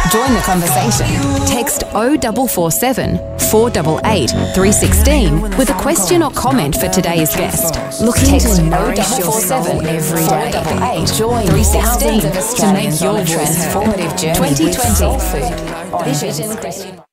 Join the conversation. Text 0447 488 316 with a question or comment for today's guest. Text 0447 488 316 to make your transformative journey 2020.